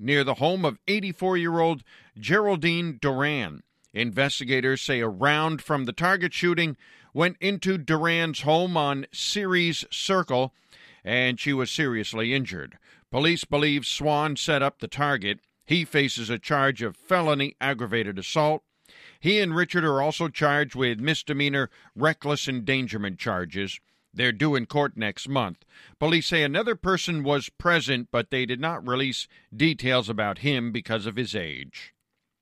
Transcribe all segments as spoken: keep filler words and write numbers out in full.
near the home of eighty-four-year-old Geraldine Duran. Investigators say a round from the target shooting went into Duran's home on Ceres Circle, and she was seriously injured. Police believe Swan set up the target. He faces a charge of felony aggravated assault. He and Richard are also charged with misdemeanor reckless endangerment charges. They're due in court next month. Police say another person was present, but they did not release details about him because of his age.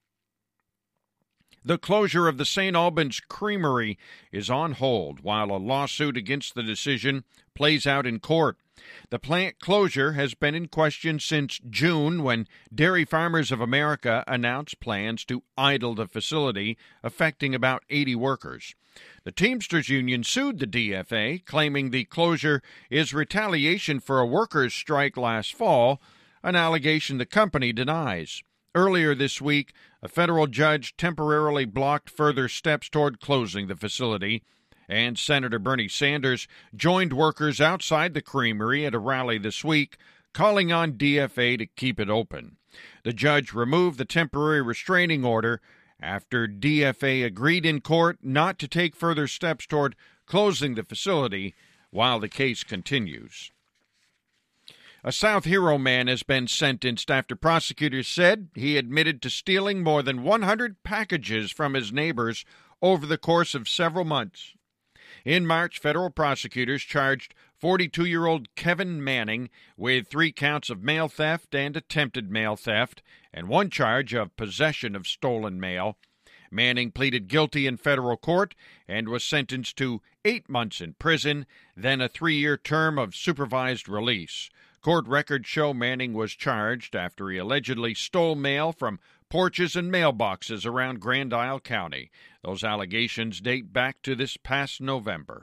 The closure of the Saint Albans Creamery is on hold while a lawsuit against the decision plays out in court. The plant closure has been in question since June, when Dairy Farmers of America announced plans to idle the facility, affecting about eighty workers. The Teamsters Union sued the D F A, claiming the closure is retaliation for a workers' strike last fall, an allegation the company denies. Earlier this week, a federal judge temporarily blocked further steps toward closing the facility, and Senator Bernie Sanders joined workers outside the creamery at a rally this week, calling on D F A to keep it open. The judge removed the temporary restraining order after D F A agreed in court not to take further steps toward closing the facility while the case continues. A South Hero man has been sentenced after prosecutors said he admitted to stealing more than one hundred packages from his neighbors over the course of several months. In March, federal prosecutors charged forty-two-year-old Kevin Manning with three counts of mail theft and attempted mail theft, and one charge of possession of stolen mail. Manning pleaded guilty in federal court and was sentenced to eight months in prison, then a three-year term of supervised release. Court records show Manning was charged after he allegedly stole mail from porches and mailboxes around Grand Isle County. Those allegations date back to this past November.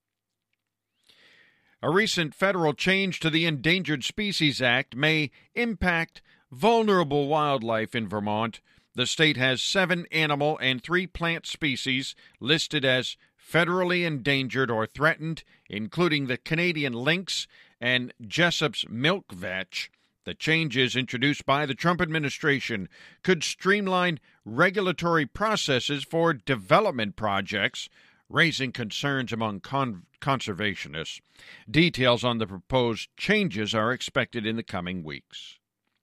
A recent federal change to the Endangered Species Act may impact vulnerable wildlife in Vermont. The state has seven animal and three plant species listed as federally endangered or threatened, including the Canadian lynx and Jessup's milk vetch. The changes introduced by the Trump administration could streamline regulatory processes for development projects, raising concerns among con- conservationists. Details on the proposed changes are expected in the coming weeks.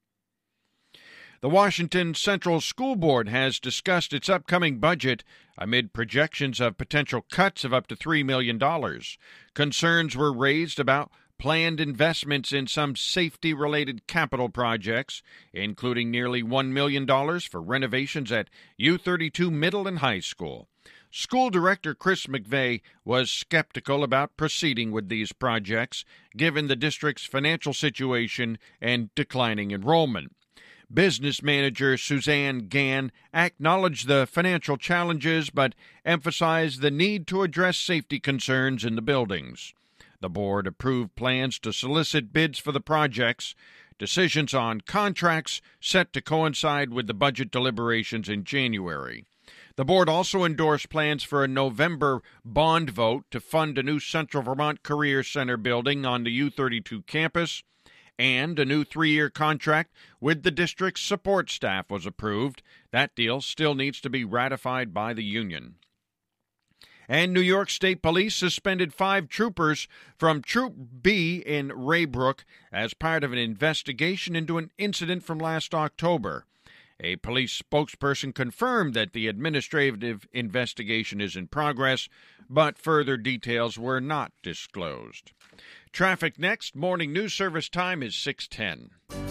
The Washington Central School Board has discussed its upcoming budget amid projections of potential cuts of up to three million dollars. Concerns were raised about planned investments in some safety-related capital projects, including nearly one million dollars for renovations at U thirty-two Middle and High School. School Director Chris McVeigh was skeptical about proceeding with these projects, given the district's financial situation and declining enrollment. Business manager Suzanne Gann acknowledged the financial challenges but emphasized the need to address safety concerns in the buildings. The board approved plans to solicit bids for the projects, decisions on contracts set to coincide with the budget deliberations in January. The board also endorsed plans for a November bond vote to fund a new Central Vermont Career Center building on the U thirty-two campus, and a new three-year contract with the district's support staff was approved. That deal still needs to be ratified by the union. And New York State Police suspended five troopers from Troop B in Raybrook as part of an investigation into an incident from last October. A police spokesperson confirmed that the administrative investigation is in progress, but further details were not disclosed. Traffic next. Morning news service time is six ten.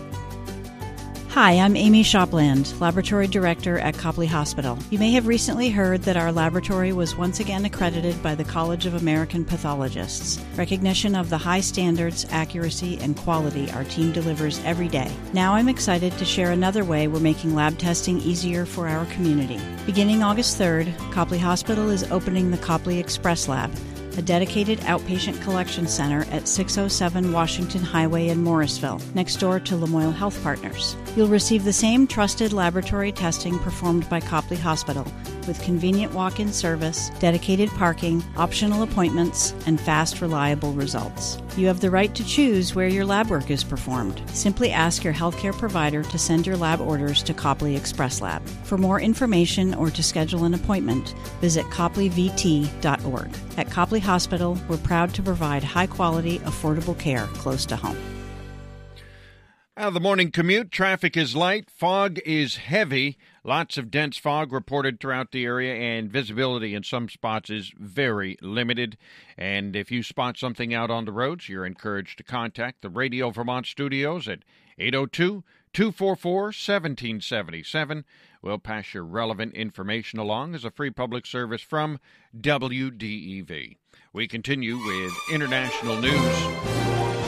Hi, I'm Amy Shopland, Laboratory Director at Copley Hospital. You may have recently heard that our laboratory was once again accredited by the College of American Pathologists. Recognition of the high standards, accuracy, and quality our team delivers every day. Now I'm excited to share another way we're making lab testing easier for our community. Beginning August third, Copley Hospital is opening the Copley Express Lab, a dedicated outpatient collection center at six oh seven Washington Highway in Morrisville, next door to Lamoille Health Partners. You'll receive the same trusted laboratory testing performed by Copley Hospital, with convenient walk-in service, dedicated parking, optional appointments, and fast, reliable results. You have the right to choose where your lab work is performed. Simply ask your healthcare provider to send your lab orders to Copley Express Lab. For more information or to schedule an appointment, visit copley v t dot org. At Copley Hospital, we're proud to provide high-quality, affordable care close to home. Out of the morning commute, traffic is light, fog is heavy. Lots of dense fog reported throughout the area, and visibility in some spots is very limited. And if you spot something out on the roads, you're encouraged to contact the Radio Vermont studios at eight oh two, two four four, one seven seven seven. We'll pass your relevant information along as a free public service from W D E V. We continue with international news.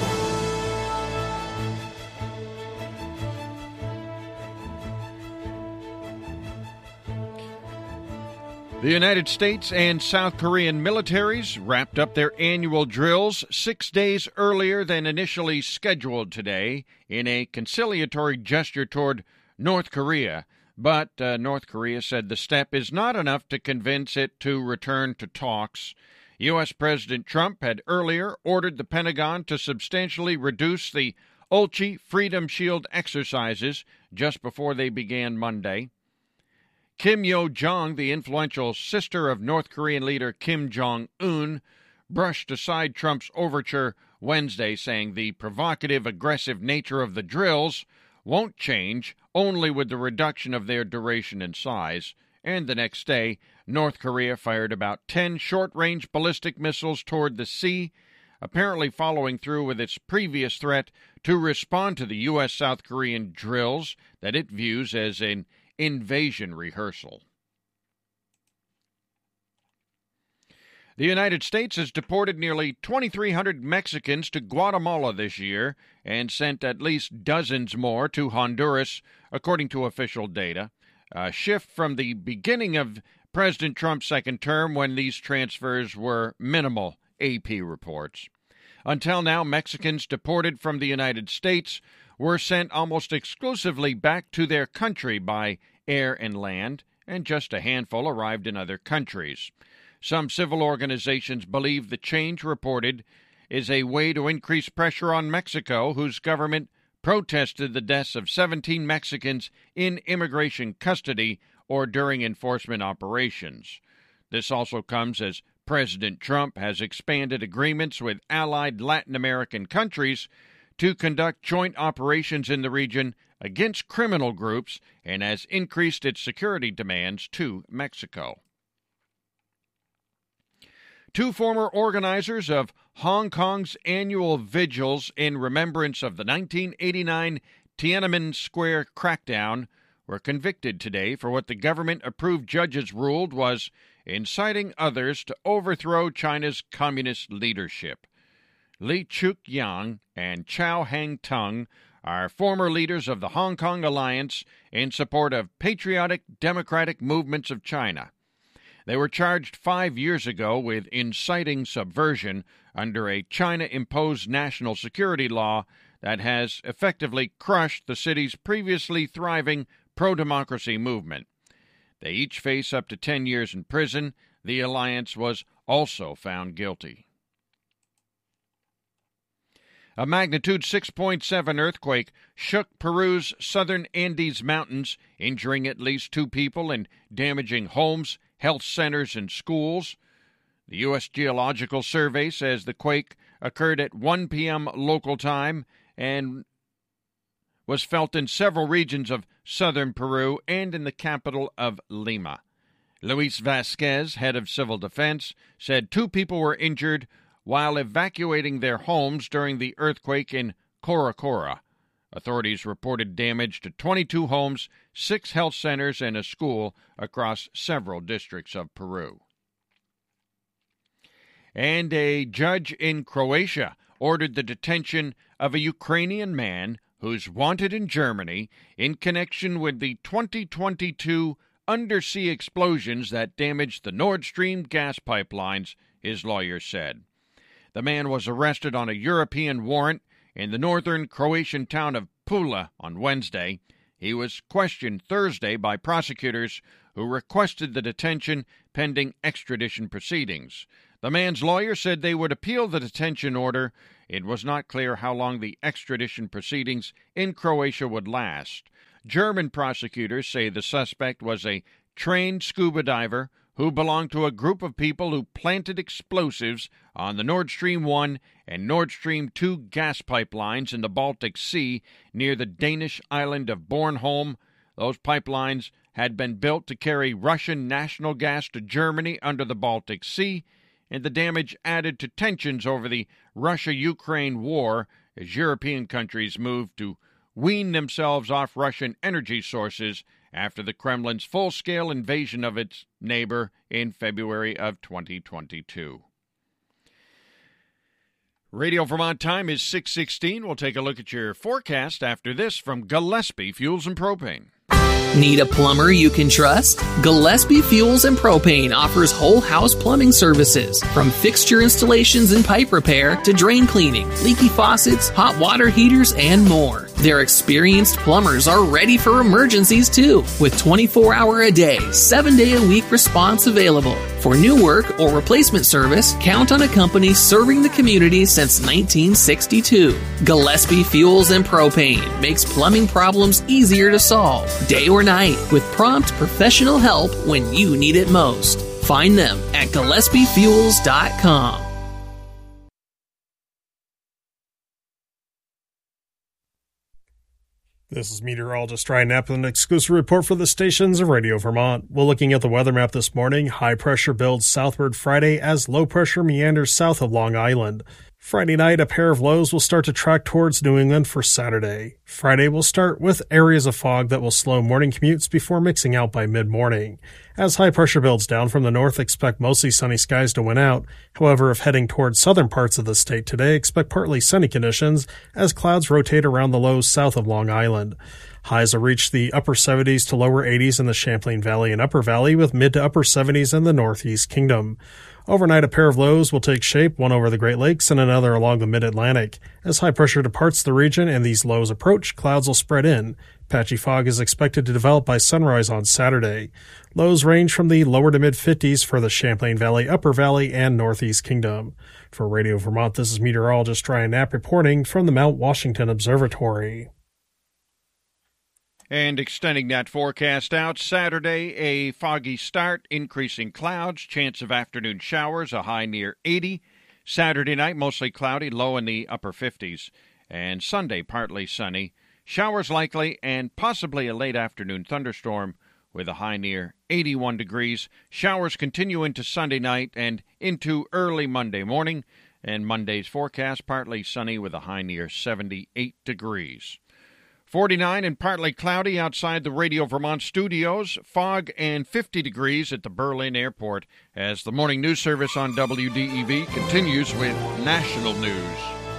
The United States and South Korean militaries wrapped up their annual drills six days earlier than initially scheduled today in a conciliatory gesture toward North Korea. But uh, North Korea said the step is not enough to convince it to return to talks. U S. President Trump had earlier ordered the Pentagon to substantially reduce the Ulchi Freedom Shield exercises just before they began Monday. Kim Yo-jong, the influential sister of North Korean leader Kim Jong-un, brushed aside Trump's overture Wednesday, saying the provocative, aggressive nature of the drills won't change, only with the reduction of their duration and size. And the next day, North Korea fired about ten short-range ballistic missiles toward the sea, apparently following through with its previous threat to respond to the U S. South Korean drills that it views as an invasion rehearsal. The United States has deported nearly twenty-three hundred Mexicans to Guatemala this year and sent at least dozens more to Honduras, according to official data, a shift from the beginning of President Trump's second term when these transfers were minimal, A P reports. Until now, Mexicans deported from the United States were sent almost exclusively back to their country by air and land, and just a handful arrived in other countries. Some civil organizations believe the change reported is a way to increase pressure on Mexico, whose government protested the deaths of seventeen Mexicans in immigration custody or during enforcement operations. This also comes as President Trump has expanded agreements with allied Latin American countries to conduct joint operations in the region against criminal groups and has increased its security demands to Mexico. Two former organizers of Hong Kong's annual vigils in remembrance of the nineteen eighty-nine Tiananmen Square crackdown were convicted today for what the government-approved judges ruled was inciting others to overthrow China's communist leadership. Li Chuk-yang and Chow Hang-tung are former leaders of the Hong Kong Alliance in support of patriotic democratic movements of China. They were charged five years ago with inciting subversion under a China-imposed national security law that has effectively crushed the city's previously thriving pro-democracy movement. They each face up to ten years in prison. The alliance was also found guilty. A magnitude six point seven earthquake shook Peru's southern Andes Mountains, injuring at least two people and damaging homes, health centers, and schools. The U S. Geological Survey says the quake occurred at one p.m. local time and was felt in several regions of southern Peru and in the capital of Lima. Luis Vasquez, head of civil defense, said two people were injured while evacuating their homes during the earthquake in Coracora. Authorities reported damage to twenty-two homes, six health centers, and a school across several districts of Peru. And a judge in Croatia ordered the detention of a Ukrainian man who's wanted in Germany in connection with the twenty twenty-two undersea explosions that damaged the Nord Stream gas pipelines, his lawyer said. The man was arrested on a European warrant in the northern Croatian town of Pula on Wednesday. He was questioned Thursday by prosecutors who requested the detention pending extradition proceedings. The man's lawyer said they would appeal the detention order. It was not clear how long the extradition proceedings in Croatia would last. German prosecutors say the suspect was a trained scuba diver who belonged to a group of people who planted explosives on the Nord Stream one and Nord Stream two gas pipelines in the Baltic Sea near the Danish island of Bornholm. Those pipelines had been built to carry Russian national gas to Germany under the Baltic Sea, and the damage added to tensions over the Russia-Ukraine war as European countries moved to wean themselves off Russian energy sources after the Kremlin's full-scale invasion of its neighbor in February of twenty twenty-two. Radio Vermont time is six sixteen. We'll take a look at your forecast after this from Gillespie Fuels and Propane. Need a plumber you can trust? Gillespie Fuels and Propane offers whole house plumbing services, from fixture installations and pipe repair to drain cleaning, leaky faucets, hot water heaters, and more. Their experienced plumbers are ready for emergencies too, with twenty-four hour a day, seven day a week response available. For new work or replacement service, count on a company serving the community since nineteen sixty-two. Gillespie Fuels and Propane makes plumbing problems easier to solve, day or night, with prompt professional help when you need it most. Find them at Gillespie Fuels dot com. This is meteorologist Ryan Knapp with an exclusive report for the stations of Radio Vermont. We're looking at the weather map this morning. High pressure builds southward Friday as low pressure meanders south of Long Island. Friday night, a pair of lows will start to track towards New England for Saturday. Friday will start with areas of fog that will slow morning commutes before mixing out by mid-morning. As high pressure builds down from the north, expect mostly sunny skies to win out. However, if heading towards southern parts of the state today, expect partly sunny conditions as clouds rotate around the lows south of Long Island. Highs will reach the upper seventies to lower eighties in the Champlain Valley and Upper Valley, with mid to upper seventies in the Northeast Kingdom. Overnight, a pair of lows will take shape, one over the Great Lakes and another along the Mid-Atlantic. As high pressure departs the region and these lows approach, clouds will spread in. Patchy fog is expected to develop by sunrise on Saturday. Lows range from the lower to mid-fifties for the Champlain Valley, Upper Valley, and Northeast Kingdom. For Radio Vermont, this is meteorologist Ryan Knapp reporting from the Mount Washington Observatory. And extending that forecast out, Saturday, a foggy start, increasing clouds, chance of afternoon showers, a high near eighty. Saturday night, mostly cloudy, low in the upper fifties. And Sunday, partly sunny, showers likely, and possibly a late afternoon thunderstorm with a high near eighty-one degrees. Showers continue into Sunday night and into early Monday morning. And Monday's forecast, partly sunny with a high near seventy-eight degrees. forty-nine and partly cloudy outside the Radio Vermont studios, fog and fifty degrees at the Berlin airport as the morning news service on W D E V continues with national news.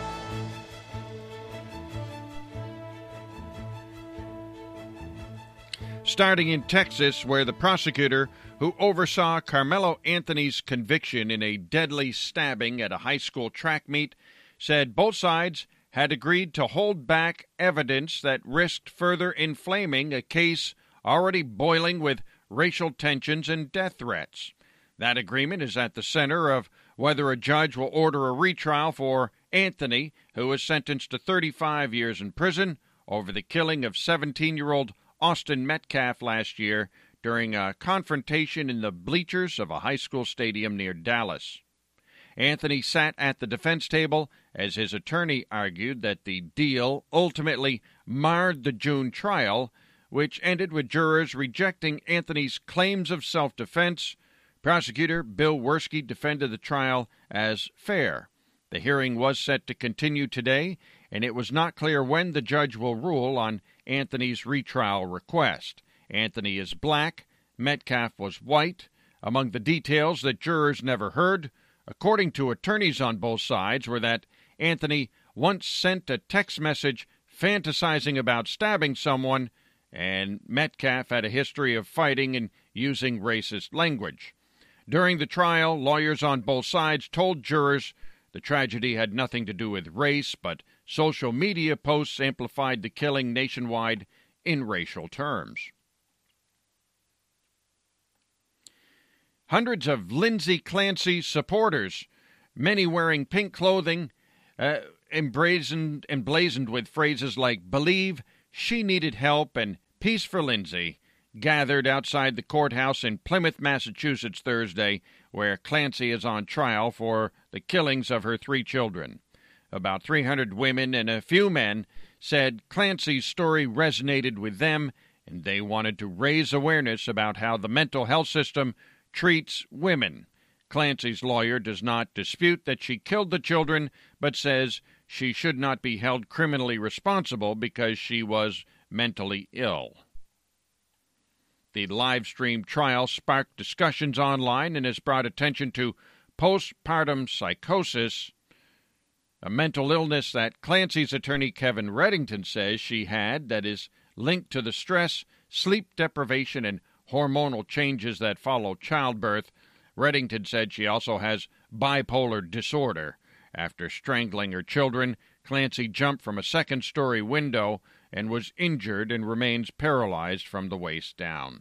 Starting in Texas, where the prosecutor who oversaw Carmelo Anthony's conviction in a deadly stabbing at a high school track meet said both sides had agreed to hold back evidence that risked further inflaming a case already boiling with racial tensions and death threats. That agreement is at the center of whether a judge will order a retrial for Anthony, who was sentenced to thirty-five years in prison over the killing of seventeen-year-old Austin Metcalf last year during a confrontation in the bleachers of a high school stadium near Dallas. Anthony sat at the defense table as his attorney argued that the deal ultimately marred the June trial, which ended with jurors rejecting Anthony's claims of self-defense. Prosecutor Bill Werski defended the trial as fair. The hearing was set to continue today, and it was not clear when the judge will rule on Anthony's retrial request. Anthony is black, Metcalf was white. Among the details that jurors never heard, according to attorneys on both sides, were that Anthony once sent a text message fantasizing about stabbing someone, and Metcalf had a history of fighting and using racist language. During the trial, lawyers on both sides told jurors the tragedy had nothing to do with race, but social media posts amplified the killing nationwide in racial terms. Hundreds of Lindsay Clancy supporters, many wearing pink clothing, uh, emblazoned, emblazoned with phrases like "Believe," "She needed help," and "Peace for Lindsay," gathered outside the courthouse in Plymouth, Massachusetts Thursday, where Clancy is on trial for the killings of her three children. About three hundred women and a few men said Clancy's story resonated with them, and they wanted to raise awareness about how the mental health system treats women. Clancy's lawyer does not dispute that she killed the children, but says she should not be held criminally responsible because she was mentally ill. The live-stream trial sparked discussions online and has brought attention to postpartum psychosis, a mental illness that Clancy's attorney Kevin Reddington says she had that is linked to the stress, sleep deprivation, and hormonal changes that follow childbirth. Reddington said she also has bipolar disorder. After strangling her children, Clancy jumped from a second-story window and was injured and remains paralyzed from the waist down.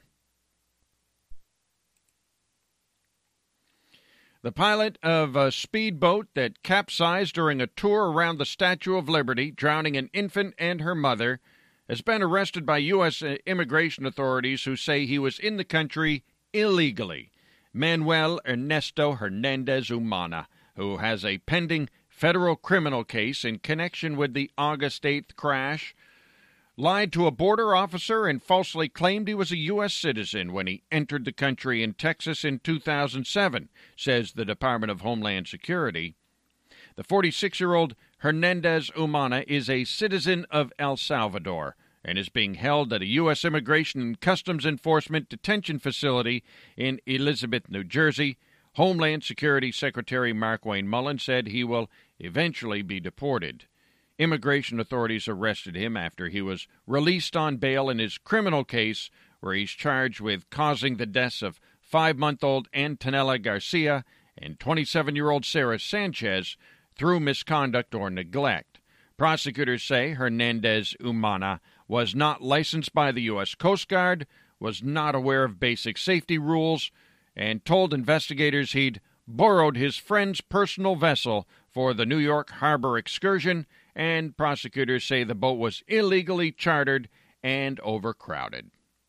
The pilot of a speedboat that capsized during a tour around the Statue of Liberty, drowning an infant and her mother, has been arrested by U S immigration authorities who say he was in the country illegally. Manuel Ernesto Hernandez Umana, who has a pending federal criminal case in connection with the August eighth crash, lied to a border officer and falsely claimed he was a U S citizen when he entered the country in Texas in two thousand seven, says the Department of Homeland Security. The forty-six-year-old Hernandez Umana is a citizen of El Salvador and is being held at a U S Immigration and Customs Enforcement detention facility in Elizabeth, New Jersey. Homeland Security Secretary Mark Wayne Mullen said he will eventually be deported. Immigration authorities arrested him after he was released on bail in his criminal case, where he's charged with causing the deaths of five-month-old Antonella Garcia and twenty-seven-year-old Sarah Sanchez through misconduct or neglect. Prosecutors say Hernandez Umana was not licensed by the U S Coast Guard, was not aware of basic safety rules, and told investigators he'd borrowed his friend's personal vessel for the New York Harbor excursion, and prosecutors say the boat was illegally chartered and overcrowded.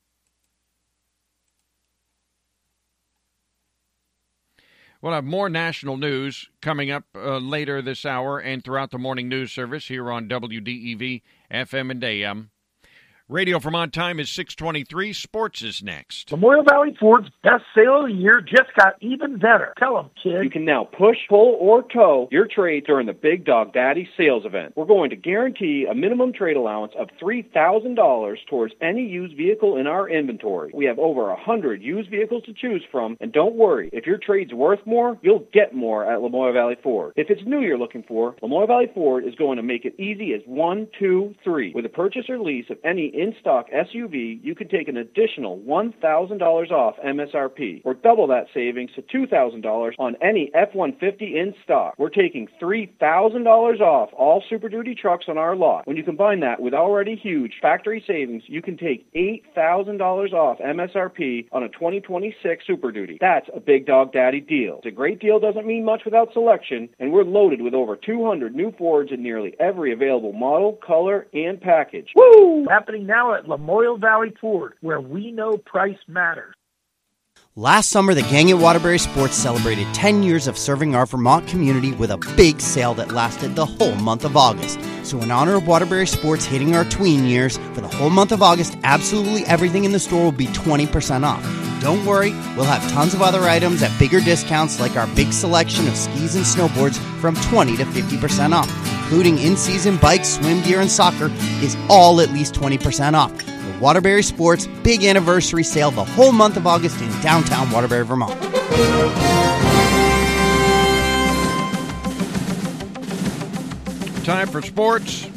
We'll have more national news coming up uh, later this hour and throughout the morning news service here on W D E V, F M and A M. Radio Vermont time is six twenty-three. Sports is next. Memorial Valley Ford's best sale of the year just got even better. Tell them, kid. You can now push, pull, or tow your trade during the Big Dog Daddy sales event. We're going to guarantee a minimum trade allowance of three thousand dollars towards any used vehicle in our inventory. We have over one hundred used vehicles to choose from, and don't worry, if your trade's worth more, you'll get more at Lamoille Valley Ford. If it's new you're looking for, Lamoille Valley Ford is going to make it easy as one, two, three. With a purchase or lease of any in-stock S U V, you can take an additional one thousand dollars off M S R P, or double that savings to two thousand dollars on any F one fifty in stock. We're taking three thousand dollars off all Super Duty trucks on our lot. When you combine that with already huge factory savings, you can take eight thousand dollars off M S R P on a twenty twenty-six Super Duty. That's a Big Dog Daddy deal. It's a great deal doesn't mean much without selection, and we're loaded with over two hundred new Fords in nearly every available model, color, and package. Woo! Happening now at Lamoille Valley Ford, where we know price matters. Last summer, the gang at Waterbury Sports celebrated ten years of serving our Vermont community with a big sale that lasted the whole month of August. So in honor of Waterbury Sports hitting our tween years, for the whole month of August, absolutely everything in the store will be twenty percent off. Don't worry, we'll have tons of other items at bigger discounts, like our big selection of skis and snowboards from twenty to fifty percent off, including in-season bikes, swim gear, and soccer is all at least twenty percent off. The Waterbury Sports big anniversary sale the whole month of August in downtown Waterbury, Vermont. Time for sports.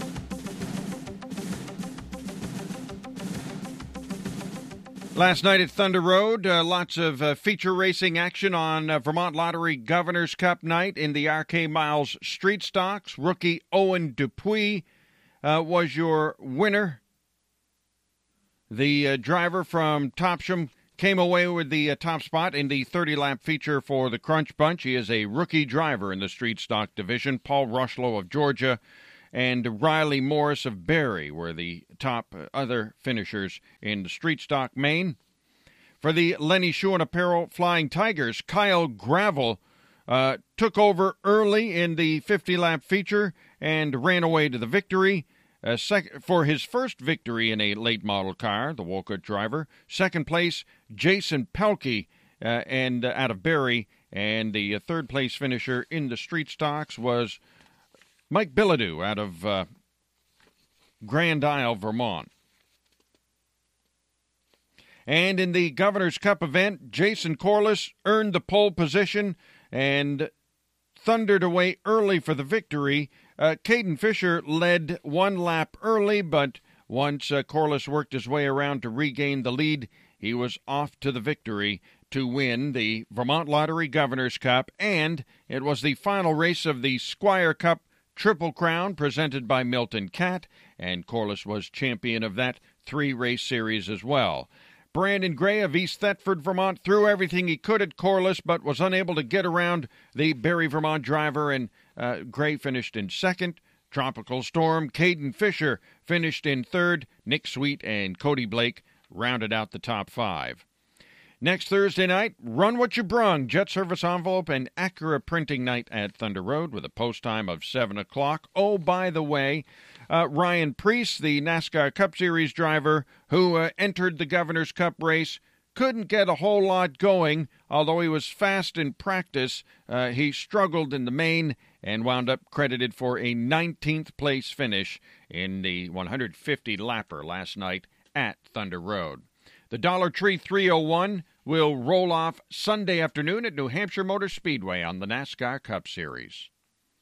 Last night at Thunder Road, uh, lots of uh, feature racing action on uh, Vermont Lottery Governor's Cup night in the R K Miles Street Stocks. Rookie Owen Dupuis uh, was your winner. The uh, driver from Topsham came away with the uh, top spot in the thirty-lap feature for the Crunch Bunch. He is a rookie driver in the street stock division. Paul Rushlow of Georgia and Riley Morris of Barrie were the top other finishers in the street stock main. For the Lenny Shoe and Apparel Flying Tigers, Kyle Gravel uh, took over early in the fifty-lap feature and ran away to the victory. Uh, sec- for his first victory in a late model car, the Wolcott driver. Second place, Jason Pelkey uh, and uh, out of Barrie. And the uh, third place finisher in the street stocks was Mike Bilodeau out of uh, Grand Isle, Vermont. And in the Governor's Cup event, Jason Corliss earned the pole position and thundered away early for the victory. Uh, Caden Fisher led one lap early, but once uh, Corliss worked his way around to regain the lead, he was off to the victory to win the Vermont Lottery Governor's Cup, and it was the final race of the Squire Cup Triple Crown presented by Milton Cat, and Corliss was champion of that three-race series as well. Brandon Gray of East Thetford, Vermont, threw everything he could at Corliss, but was unable to get around the Barrie, Vermont driver, and uh, Gray finished in second. Tropical Storm, Caden Fisher finished in third. Nick Sweet and Cody Blake rounded out the top five. Next Thursday night, Run What You Brung, Jet Service Envelope and Acura Printing Night at Thunder Road with a post time of seven o'clock. Oh, by the way, uh, Ryan Priest, the NASCAR Cup Series driver who uh, entered the Governor's Cup race, couldn't get a whole lot going. Although he was fast in practice, uh, he struggled in the main and wound up credited for a nineteenth place finish in the one hundred fifty lapper last night at Thunder Road. The Dollar Tree three oh one will roll off Sunday afternoon at New Hampshire Motor Speedway on the NASCAR Cup Series.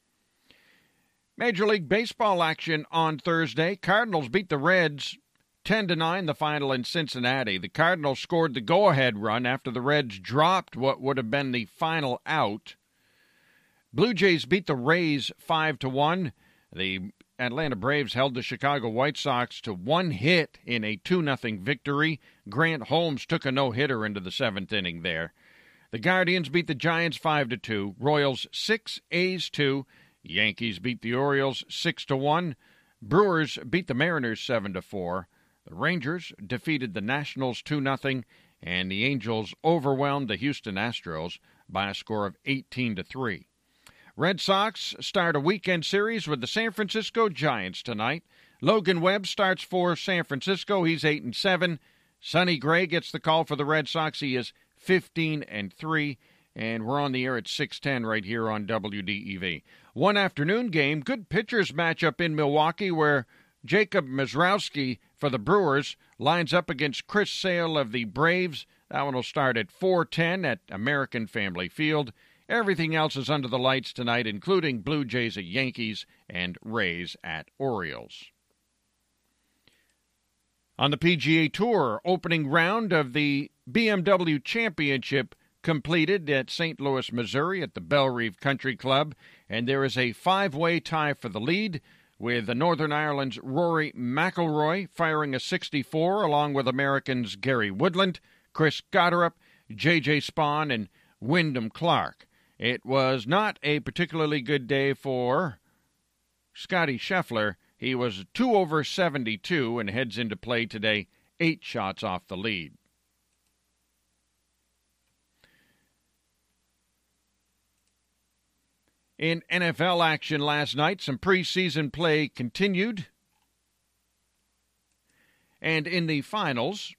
Major League Baseball action on Thursday. Cardinals beat the Reds ten to nine, the final in Cincinnati. The Cardinals scored the go-ahead run after the Reds dropped what would have been the final out. Blue Jays beat the Rays five to one. The Atlanta Braves held the Chicago White Sox to one hit in a two nothing victory. Grant Holmes took a no-hitter into the seventh inning there. The Guardians beat the Giants five to two. Royals six, A's two. Yankees beat the Orioles six to one. Brewers beat the Mariners seven to four. The Rangers defeated the Nationals two nothing, and the Angels overwhelmed the Houston Astros by a score of eighteen to three. Red Sox start a weekend series with the San Francisco Giants tonight. Logan Webb starts for San Francisco. He's eight and seven. Sonny Gray gets the call for the Red Sox. He is fifteen and three. And we're on the air at six ten right here on W D E V. One afternoon game, good pitchers matchup in Milwaukee where Jacob Mizrowski for the Brewers lines up against Chris Sale of the Braves. That one will start at four ten at American Family Field. Everything else is under the lights tonight, including Blue Jays at Yankees and Rays at Orioles. On the P G A Tour, opening round of the B M W Championship completed at Saint Louis, Missouri at the Bellerive Country Club, and there is a five-way tie for the lead with the Northern Ireland's Rory McIlroy firing a sixty-four, along with Americans Gary Woodland, Chris Gotterup, J J Spawn, and Wyndham Clark. It was not a particularly good day for Scotty Scheffler. He was two over seventy-two and heads into play today, eight shots off the lead. In N F L action last night, some preseason play continued. And in the finals,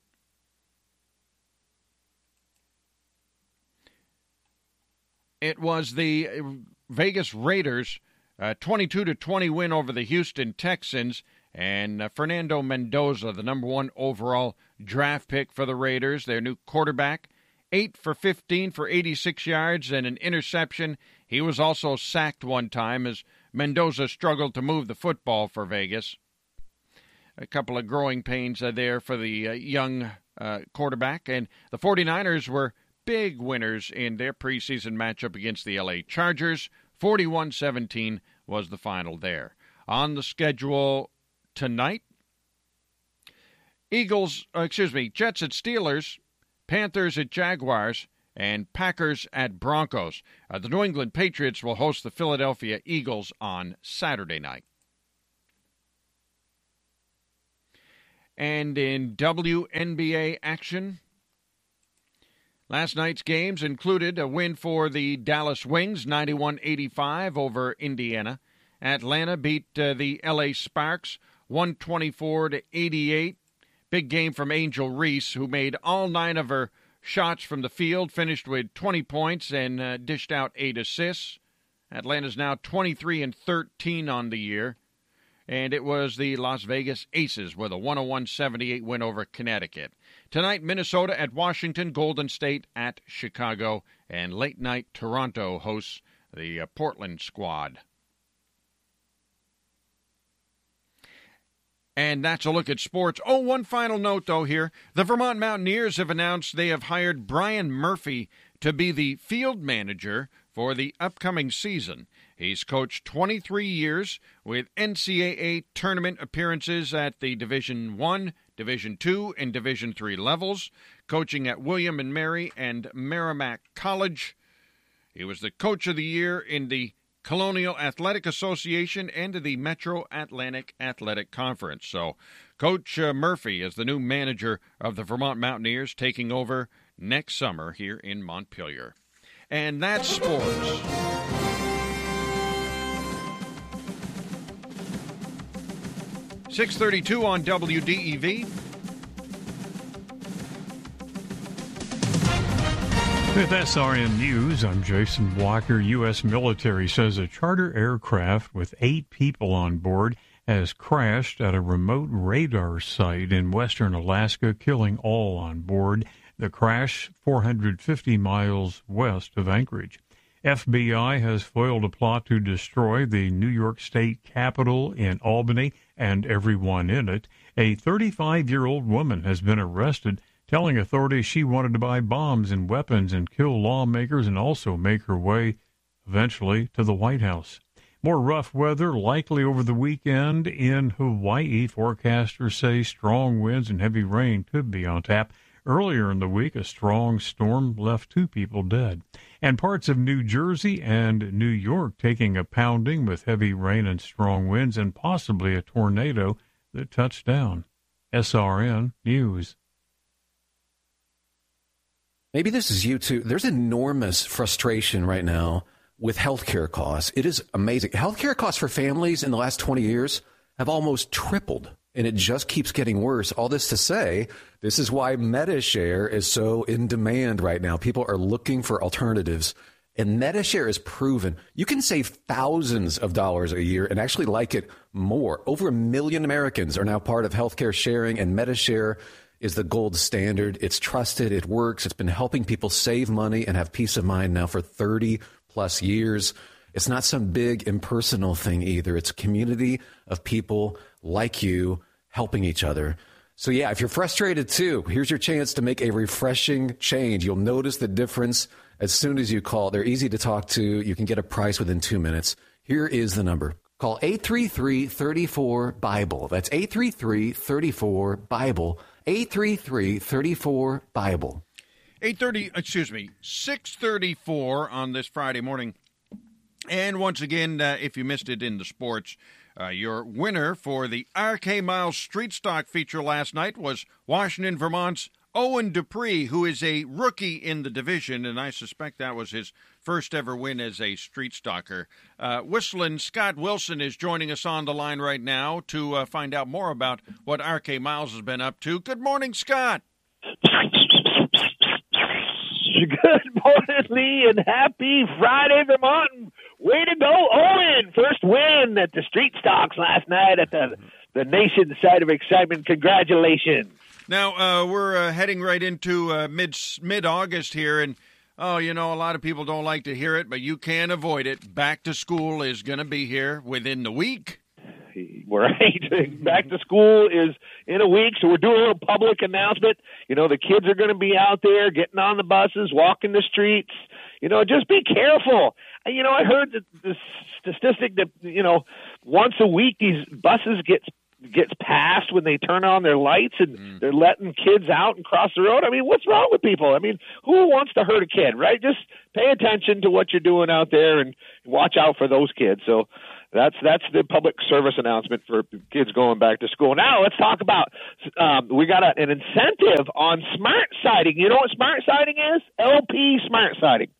it was the Vegas Raiders uh, twenty-two to twenty win over the Houston Texans, and uh, Fernando Mendoza, the number one overall draft pick for the Raiders, their new quarterback, eight for fifteen for eighty-six yards and an interception. He was also sacked one time as Mendoza struggled to move the football for Vegas. A couple of growing pains uh, there for the uh, young uh, quarterback, and the 49ers were big winners in their preseason matchup against the L A Chargers. forty-one seventeen was the final there. On the schedule tonight, Eagles, uh, excuse me, Jets at Steelers, Panthers at Jaguars, and Packers at Broncos. Uh, the New England Patriots will host the Philadelphia Eagles on Saturday night. And in W N B A action, last night's games included a win for the Dallas Wings, ninety-one eighty-five over Indiana. Atlanta beat uh, the L A Sparks, one twenty-four to eighty-eight. Big game from Angel Reese, who made all nine of her shots from the field, finished with twenty points and uh, dished out eight assists. Atlanta's now twenty-three and thirteen on the year. And it was the Las Vegas Aces with a one oh one seventy-eight win over Connecticut. Tonight, Minnesota at Washington, Golden State at Chicago, and late night Toronto hosts the uh, Portland squad. And that's a look at sports. Oh, one final note, though, here. The Vermont Mountaineers have announced they have hired Brian Murphy to be the field manager for the upcoming season. He's coached twenty-three years with N C double A tournament appearances at the Division One, Division Two, and Division Three levels, coaching at William and Mary and Merrimack College. He was the Coach of the Year in the Colonial Athletic Association and the Metro Atlantic Athletic Conference. So Coach uh, Murphy is the new manager of the Vermont Mountaineers, taking over next summer here in Montpelier. And that's sports. six thirty-two on W D E V. With S R N News, I'm Jason Walker. U S military says a charter aircraft with eight people on board has crashed at a remote radar site in western Alaska, killing all on board. The crash four hundred fifty miles west of Anchorage. F B I has foiled a plot to destroy the New York State Capitol in Albany and everyone in it. A thirty-five-year-old woman has been arrested, telling authorities she wanted to buy bombs and weapons and kill lawmakers and also make her way, eventually, to the White House. More rough weather likely over the weekend in Hawaii. Forecasters say strong winds and heavy rain could be on tap. Earlier in the week, a strong storm left two people dead. And parts of New Jersey and New York taking a pounding with heavy rain and strong winds and possibly a tornado that touched down. S R N News. Maybe this is you too. There's enormous frustration right now with healthcare costs. It is amazing. Healthcare costs for families in the last twenty years have almost tripled, and it just keeps getting worse. All this to say, this is why MediShare is so in demand right now. People are looking for alternatives, and MediShare is proven. You can save thousands of dollars a year and actually like it more. Over a million Americans are now part of healthcare sharing, and MediShare is the gold standard. It's trusted. It works. It's been helping people save money and have peace of mind now for thirty plus years. It's not some big impersonal thing either. It's a community of people like you helping each other. So yeah, if you're frustrated too, here's your chance to make a refreshing change. You'll notice the difference as soon as you call. They're easy to talk to. You can get a price within two minutes. Here is the number. Call eight three three, three four, BIBLE. That's eight three three, three four, BIBLE. eight three three, three four, BIBLE. eight thirty, excuse me, six thirty-four on this Friday morning. And once again, uh, if you missed it in the sports, uh, your winner for the R K Miles Street Stock feature last night was Washington, Vermont's Owen Dupree, who is a rookie in the division, and I suspect that was his first ever win as a street stalker. Uh, Whistling Scott Wilson is joining us on the line right now to uh, find out more about what R K Miles has been up to. Good morning, Scott. Good morning, Lee, and happy Friday, Vermont. Way to go, Owen. First win at the Street Stocks last night at the, the nation's side of excitement. Congratulations. Now, uh, we're uh, heading right into uh, mid, mid-August here, and, oh, you know, a lot of people don't like to hear it, but you can't avoid it. Back to school is going to be here within the week. Right. Back to school is in a week, so we're doing a little public announcement. You know, the kids are going to be out there getting on the buses, walking the streets. You know, just be careful. You know, I heard the, the statistic that, you know, once a week these buses get gets passed when they turn on their lights and mm. they're letting kids out and cross the road. I mean, what's wrong with people? I mean, who wants to hurt a kid, right? Just pay attention to what you're doing out there and watch out for those kids. So that's that's the public service announcement for kids going back to school. Now let's talk about, um, we got a, an incentive on smart siding. You know what smart siding is? L P smart siding.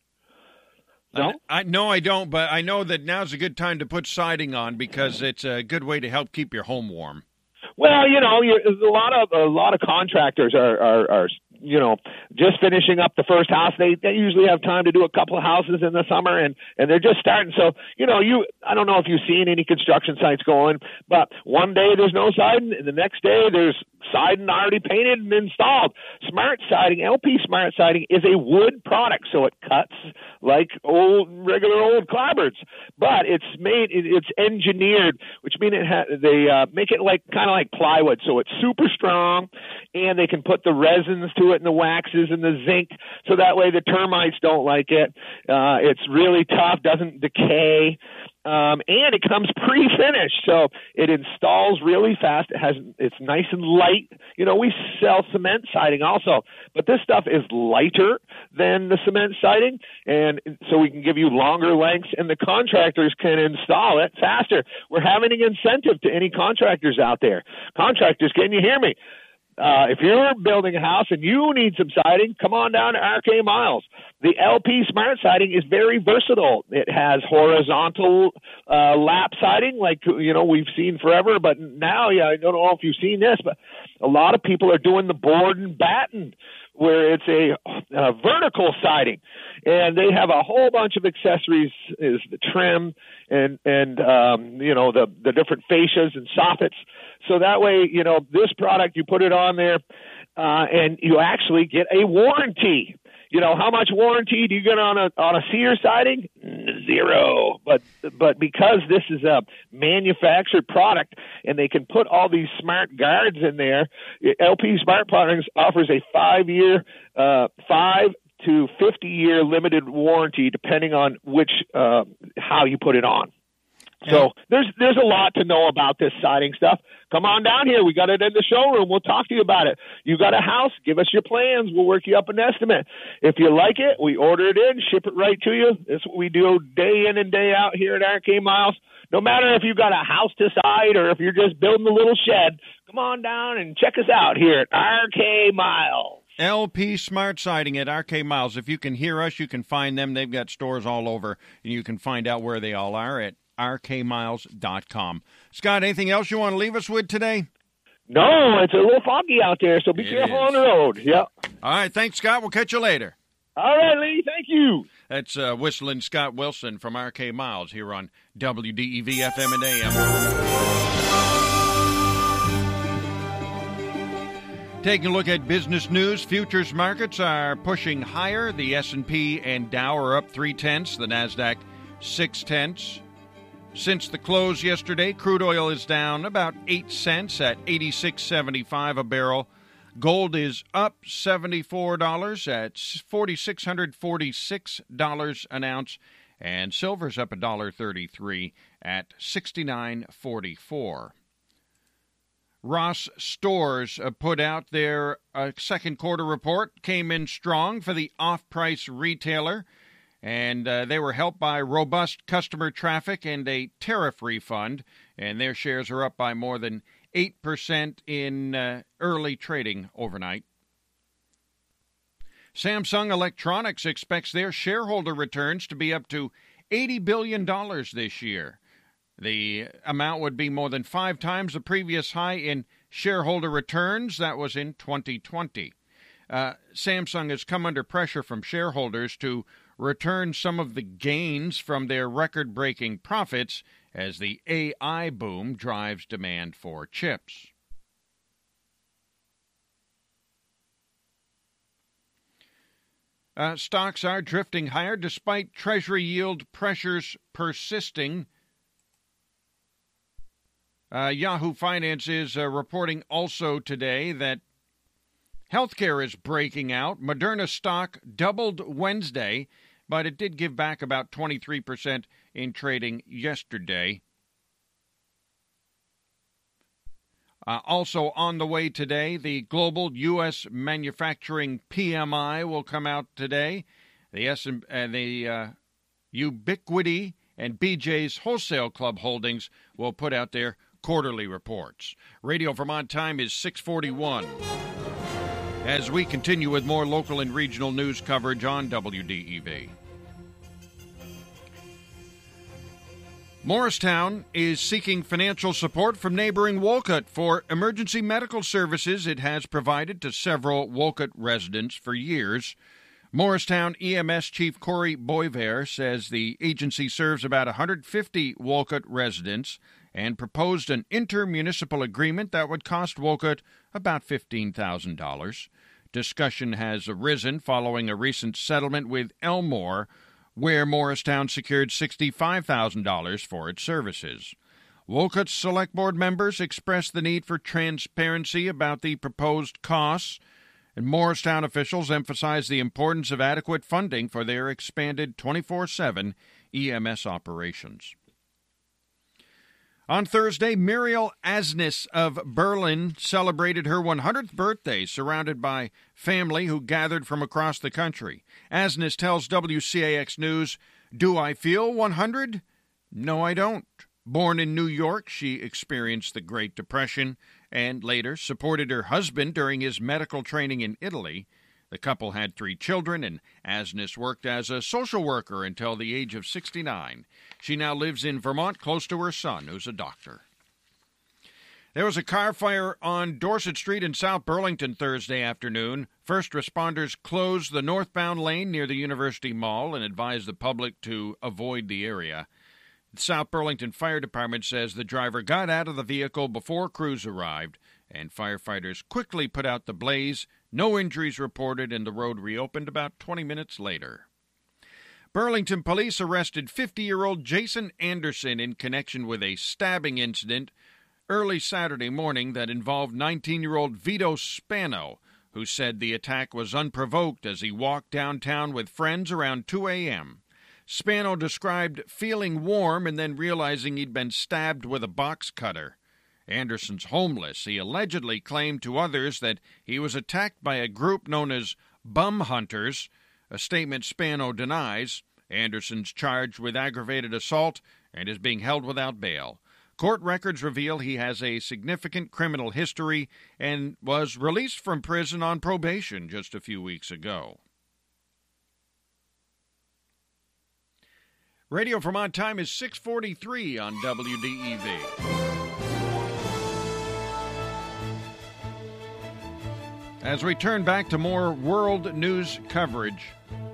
No? I, I no, I don't, but I know that now's a good time to put siding on because it's a good way to help keep your home warm. Well, you know, you're, a lot of a lot of contractors are, are, are you know, just finishing up the first house. They they usually have time to do a couple of houses in the summer, and, and they're just starting. So, you know, you I don't know if you've seen any construction sites going, but one day there's no siding, and the next day there's siding already painted and installed. Smart siding, L P smart siding, is a wood product, so it cuts like old regular old clapboards, but it's made it, it's engineered, which means it ha- they uh, make it like kind of like plywood, so it's super strong, and they can put the resins to it and the waxes and the zinc, so that way the termites don't like it. Uh, it's really tough, doesn't decay. Um, and it comes pre-finished, so it installs really fast. It has, it's nice and light. You know, we sell cement siding also, but this stuff is lighter than the cement siding, and so we can give you longer lengths, and the contractors can install it faster. We're having an incentive to any contractors out there. Contractors, can you hear me? Uh, if you're building a house and you need some siding, come on down to R K Miles. The L P Smart Siding is very versatile. It has horizontal uh, lap siding, like, you know, we've seen forever. But now, yeah, I don't know if you've seen this, but a lot of people are doing the board and batten, where it's a, a vertical siding, and they have a whole bunch of accessories, is the trim and and um, you know the the different fascias and soffits. So that way, you know, this product, you put it on there, uh, and you actually get a warranty. You know, how much warranty do you get on a on a cedar siding? Zero. But but because this is a manufactured product and they can put all these smart guards in there, L P Smart Products offers a five year, uh, five to fifty year limited warranty, depending on which uh, how you put it on. So there's there's a lot to know about this siding stuff. Come on down here. We got it in the showroom. We'll talk to you about it. You got a house, give us your plans. We'll work you up an estimate. If you like it, we order it in, ship it right to you. That's what we do day in and day out here at R K Miles. No matter if you've got a house to side or if you're just building a little shed, come on down and check us out here at R K Miles. L P Smart Siding at R K Miles. If you can hear us, you can find them. They've got stores all over, and you can find out where they all are at R K miles dot com. Scott, anything else you want to leave us with today? No, it's a little foggy out there, so be it careful is. on the road. Yep. All right, thanks, Scott. We'll catch you later. All right, Lee, thank you. That's uh, Whistling Scott Wilson from R K Miles here on W D E V F M and A M. Taking a look at business news, futures markets are pushing higher. The S and P and Dow are up three-tenths, the NASDAQ six-tenths. Since the close yesterday, crude oil is down about eight cents at eighty-six seventy-five a barrel. Gold is up seventy-four dollars at four thousand six hundred forty-six dollars an ounce. And silver's up one dollar and thirty-three cents at sixty-nine forty-four. Ross Stores put out their uh, second quarter report, came in strong for the off-price retailer. And uh, they were helped by robust customer traffic and a tariff refund, and their shares are up by more than eight percent in uh, early trading overnight. Samsung Electronics expects their shareholder returns to be up to eighty billion dollars this year. The amount would be more than five times the previous high in shareholder returns. That was in twenty twenty. Uh, Samsung has come under pressure from shareholders to return some of the gains from their record-breaking profits as the A I boom drives demand for chips. Uh, stocks are drifting higher despite Treasury yield pressures persisting. Uh, Yahoo Finance is uh, reporting also today that healthcare is breaking out. Moderna stock doubled Wednesday, but it did give back about twenty-three percent in trading yesterday. Uh, also on the way today, the global U S manufacturing P M I will come out today. The S and uh, the uh, Ubiquity and B J's Wholesale Club Holdings will put out their quarterly reports. Radio Vermont time is six forty-one. As we continue with more local and regional news coverage on W D E V. Morristown is seeking financial support from neighboring Wolcott for emergency medical services it has provided to several Wolcott residents for years. Morristown E M S Chief Corey Boisvert says the agency serves about one hundred fifty Wolcott residents and proposed an intermunicipal agreement that would cost Wolcott about fifteen thousand dollars. Discussion has arisen following a recent settlement with Elmore, where Morristown secured sixty-five thousand dollars for its services. Wolcott's Select Board members expressed the need for transparency about the proposed costs, and Morristown officials emphasized the importance of adequate funding for their expanded twenty-four seven E M S operations. On Thursday, Muriel Asnis of Berlin celebrated her one hundredth birthday surrounded by family who gathered from across the country. Asnis tells W C A X News, "Do I feel one hundred? No, I don't. Born in New York, she experienced the Great Depression and later supported her husband during his medical training in Italy. The couple had three children, and Asnis worked as a social worker until the age of sixty-nine. She now lives in Vermont close to her son, who's a doctor." There was a car fire on Dorset Street in South Burlington Thursday afternoon. First responders closed the northbound lane near the University Mall and advised the public to avoid the area. The South Burlington Fire Department says the driver got out of the vehicle before crews arrived, and firefighters quickly put out the blaze. No injuries reported, and the road reopened about twenty minutes later. Burlington police arrested fifty-year-old Jason Anderson in connection with a stabbing incident early Saturday morning that involved nineteen-year-old Vito Spano, who said the attack was unprovoked as he walked downtown with friends around two a.m. Spano described feeling warm and then realizing he'd been stabbed with a box cutter. Anderson's homeless. He allegedly claimed to others that he was attacked by a group known as Bum Hunters, a statement Spano denies. Anderson's charged with aggravated assault and is being held without bail. Court records reveal he has a significant criminal history and was released from prison on probation just a few weeks ago. Radio Vermont time is six forty-three on W D E V. As we turn back to more world news coverage,